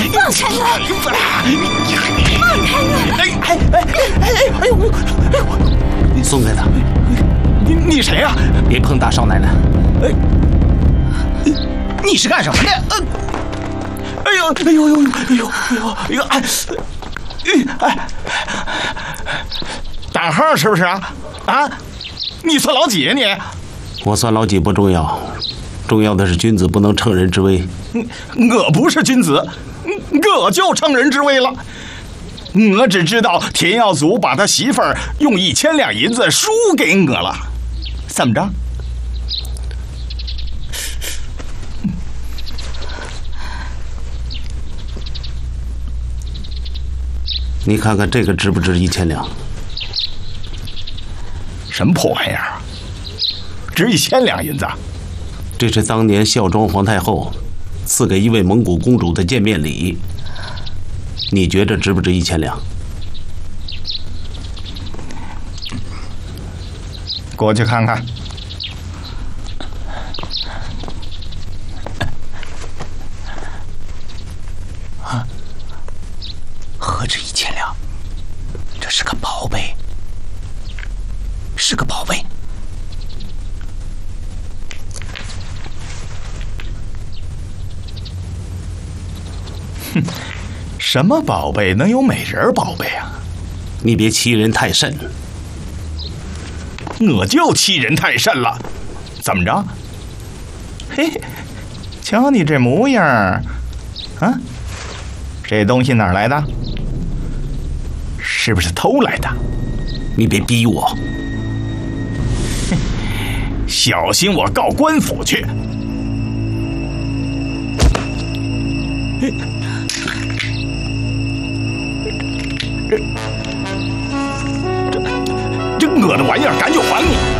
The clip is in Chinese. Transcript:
放开我！放开我！ 哎呦！ 松开他！ 你谁呀？ 别碰大少奶奶！ 你是干什么的？哎呦！胆号是不是啊？啊？你算老几呀你？ 我算老几不重要，重要的是君子不能乘人之危。 我不是君子，我就乘人之危了。我只知道田耀祖把他媳妇儿用1000两银子输给我了，怎么着？ 你看看这个值不值1000两？ 什么破玩意儿啊？值1000两银子？ 这是当年孝庄皇太后赐给一位蒙古公主的见面礼。你觉着值不值1000两？ 过去看看。啊，何止1000两？这是个宝贝，是个宝贝。哼。什么宝贝能有美人宝贝啊？ 你别欺人太甚。 我就欺人太甚了，怎么着？嘿，瞧你这模样，啊，这东西哪儿来的？是不是偷来的？ 你别逼我。 小心我告官府去。这我的玩意儿，赶紧还我！